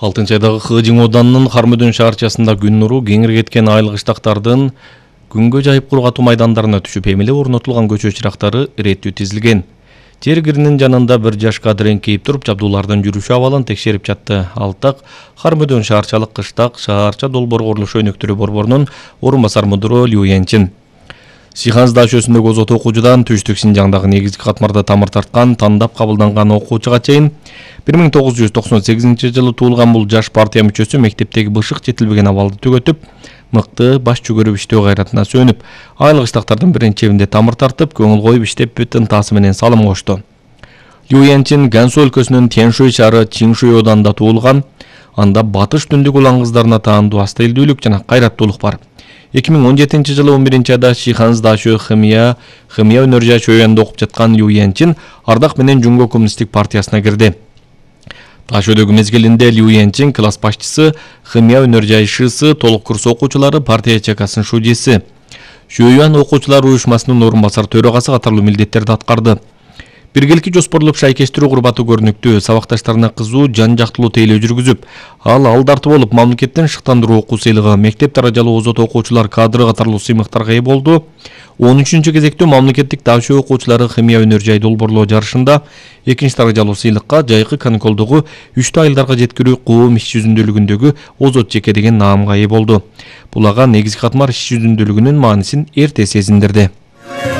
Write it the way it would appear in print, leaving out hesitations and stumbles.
Алтынчайдагы Хыжың оданынын Хармөдөн шаарчасында күн нуру кеңири кеткен айыл кыштактардын күнгө жайып кургатуу майдандарына түшүп, эмеле орнотулган көчө чырактары иреттүү тизилген. Жер киринин жанында бир жаш кадыр эңкейип туруп, жабдуулардын жүрүшү абалын текшерип жатты. Ал так Хармөдөн шаарчалык кыштак шаарча долбоор курулуш өнөктөрү борборунун орун басар мудуру Лю Янчин. Сиханс дашөсүндөгү озот окуучудан түштүк Синжаңдагы негизги катмарда тамыр тарткан, тандап кабылданган окуучуга чейин 1998 жылы туулган бул жаш партия мүчөсү мектептеги бышык жетилбеген абалды түгөтүп, мыкты баш жүгөрүп иштөө кайратына сөнүп, айыл кыштактардын биринчебинде тамыр тартып, көңүл коюп иштеп ынтасы менен салым кошту. Лю Янчин Гансу өлкөсүнүн Тяншуй шаары Чиншуй оданында туулган. Анда батыш түндүк улан кыздарына таандуу аста элдүүлүк жана кайраттуулук бар. 2017 жылы 11 айда Сиханс дашө химия өнөр жашоюнда окуп жаткан Лю Янчин Ардак менен Жумго коммунисттик партиясына кирди. Дашөдөгү мезгилинде Лю Янчин класс башчысы, химия өнөр жайшысы, толук курс окуучулары партия ячейкасынын шудиси. Шүйөн окуучулар уюшмасынын орун басар төрагасы катарлуу милдеттерди аткарды. Биргеликке жоспорлоп шайкештирүү курбаты көрүнүктүү, сабакташтарына кызуу жан жактылуу тейлөө жүргүзүп, ал тартып болуп, мамлекеттен шыктандыруу окуу сыйлыгы, мектеп даражалуу озот окуучулар кадры катарлуу сыймыктарга ээ болду. 13-чү кезекте мамлекеттик дашө окуучулары химия өнөр жай долбоорлоо жарышында 2-чи даражалуу сыйлыкка жайкы каникулдугу 3 айылдарга жеткирүү коом иш жүзүндөлүгүндөгү озот жеке деген наамга ээ болду. Бул ага негизги катмар иш жүзүндөлүгүнүн маанисин эрте сезиндирди.